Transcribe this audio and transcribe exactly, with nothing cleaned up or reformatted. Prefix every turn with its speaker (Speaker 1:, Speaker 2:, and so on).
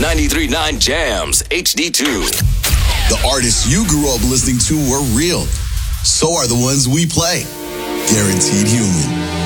Speaker 1: ninety-three point nine Jams H D two.
Speaker 2: The artists you grew up listening to were real. So are the ones we play. Guaranteed Human.